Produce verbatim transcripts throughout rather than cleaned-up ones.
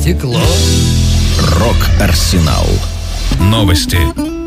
стекло. Рок-Арсенал. Новости.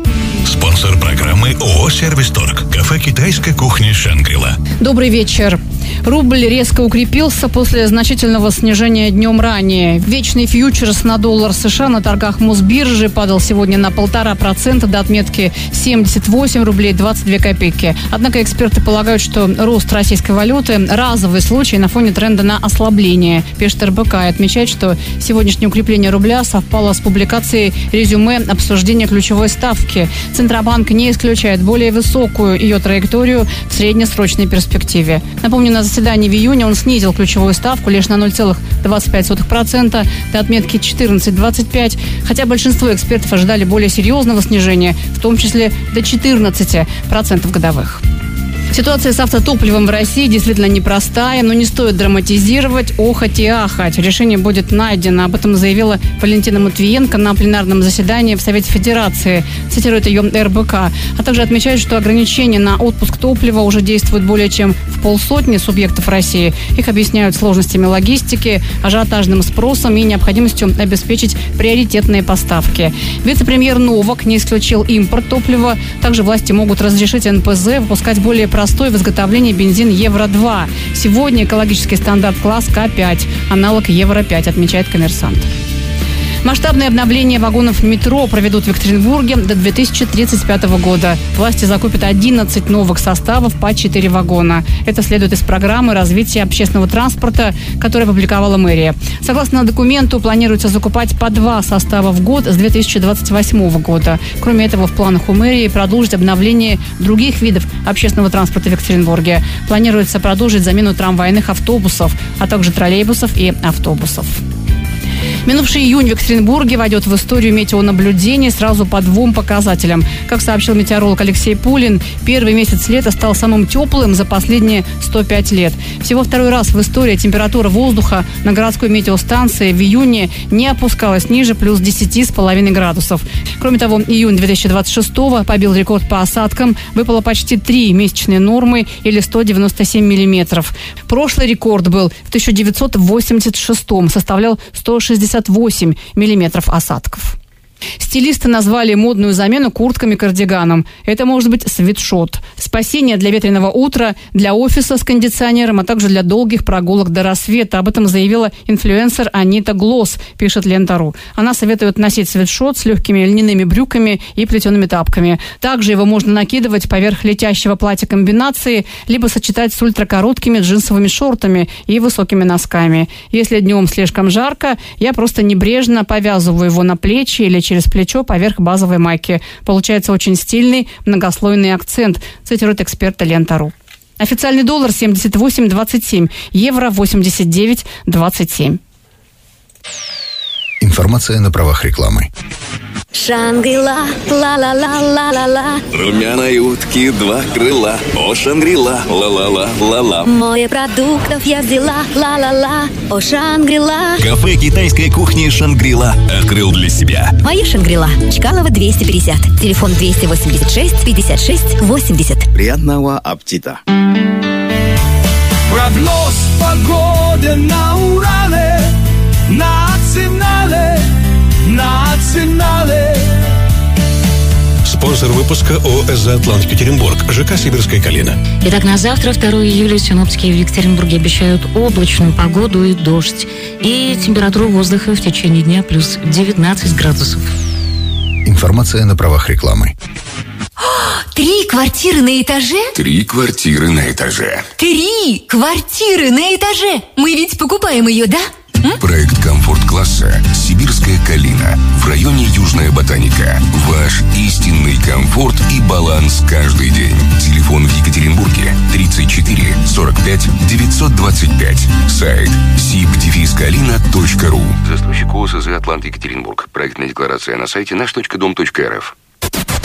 Спонсор программы ООО «Сервис-Торг». Кафе китайской кухни «Шангрила». Добрый вечер. Рубль резко укрепился после значительного снижения днем ранее. Вечный фьючерс на доллар США на торгах Мосбиржи падал сегодня на полтора процента до отметки семьдесят восемь рублей двадцать две копейки. Однако эксперты полагают, что рост российской валюты – разовый случай на фоне тренда на ослабление. Пишет эр бэ ка и отмечает, что сегодняшнее укрепление рубля совпало с публикацией резюме обсуждения ключевой ставки. Центробанк не исключает более высокую ее траекторию в среднесрочной перспективе. Напомню, на заседании в июне он снизил ключевую ставку лишь на ноль целых двадцать пять сотых процента до отметки четырнадцать двадцать пять, хотя большинство экспертов ожидали более серьезного снижения, в том числе до четырнадцати процентов годовых. Ситуация с автотопливом в России действительно непростая, но не стоит драматизировать, охать и ахать. Решение будет найдено. Об этом заявила Валентина Матвиенко на пленарном заседании в Совете Федерации. Цитирует ее эр бэ ка. А также отмечает, что ограничения на отпуск топлива уже действуют более чем в полсотни субъектов России. Их объясняют сложностями логистики, ажиотажным спросом и необходимостью обеспечить приоритетные поставки. Вице-премьер Новак не исключил импорт топлива. Также власти могут разрешить эн пэ зэ выпускать более простой в изготовлении бензин евро два. Сегодня экологический стандарт класс ка пять, аналог евро пять, отмечает «Коммерсант». Масштабное обновление вагонов метро проведут в Екатеринбурге до две тысячи тридцать пятого года. Власти закупят одиннадцать новых составов по четыре вагона. Это следует из программы развития общественного транспорта, которую опубликовала мэрия. Согласно документу, планируется закупать по два состава в год с две тысячи двадцать восьмого года. Кроме этого, в планах у мэрии продолжить обновление других видов общественного транспорта в Екатеринбурге. Планируется продолжить замену трамвайных автобусов, а также троллейбусов и автобусов. Минувший июнь в Екатеринбурге войдет в историю метеонаблюдений сразу по двум показателям. Как сообщил метеоролог Алексей Пулин, первый месяц лета стал самым теплым за последние сто пять лет. Всего второй раз в истории температура воздуха на городской метеостанции в июне не опускалась ниже плюс десяти с половиной градусов. Кроме того, июнь две тысячи двадцать шестого побил рекорд по осадкам. Выпало почти три месячные нормы или сто девяносто семь миллиметров. Прошлый рекорд был в тысяча девятьсот восемьдесят шестом, составлял сто шестьдесят восемь миллиметров осадков. Стилисты назвали модную замену куртками-кардиганом. Это может быть свитшот. Спасение для ветреного утра, для офиса с кондиционером, а также для долгих прогулок до рассвета. Об этом заявила инфлюенсер Анита Глосс, пишет Лента.ру. Она советует носить свитшот с легкими льняными брюками и плетеными тапками. Также его можно накидывать поверх летящего платья комбинации, либо сочетать с ультракороткими джинсовыми шортами и высокими носками. Если днем слишком жарко, я просто небрежно повязываю его на плечи или через плечо поверх базовой майки. Получается очень стильный многослойный акцент, цитирует эксперта Лента.ру. Официальный доллар семьдесят восемь двадцать семь, евро восемьдесят девять двадцать семь. Информация на правах рекламы. Шангрила, ла-ла-ла-ла-ла-ла. Румяной утки два крыла. О, Шангрила, ла-ла-ла-ла-ла. Море продуктов я взяла, ла-ла-ла. О, Шангрила. Кафе китайской кухни «Шангрила» открыл для себя. Моя Шангрила. Чкалова двести пятьдесят. Телефон двести восемьдесят шесть пятьдесят шесть восемьдесят. Приятного аппетита. Прогноз погоды на Урале, на Национале, Национале. Спонсор выпуска ООО «эс зэ Атлант Екатеринбург», ЖК «Сибирская калина». Итак, на завтра, второго июля, синоптики в Екатеринбурге обещают облачную погоду и дождь. И температуру воздуха в течение дня плюс девятнадцать градусов. Информация на правах рекламы. Три квартиры на этаже? Три квартиры на этаже. Три квартиры на этаже! Мы ведь покупаем ее, да? Проект комфорт-класса «Сибирская калина» в районе Южная Ботаника. Ваш истинный комфорт и баланс каждый день. Телефон в Екатеринбурге тридцать четыре сорок пять девятьсот двадцать пять. Сайт сиб дефис калина точка ру. Застройщик ООО «эс зэ Атлант Екатеринбург». Проектная декларация на сайте наш точка дом точка эр эф.